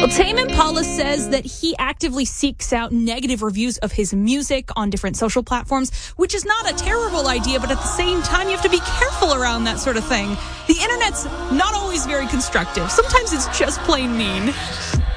Well, Tame Impala says that he actively seeks out negative reviews of his music on different social platforms, which is not a terrible idea, but at the same time, you have to be careful around that sort of thing. The internet's not always very constructive. Sometimes it's just plain mean.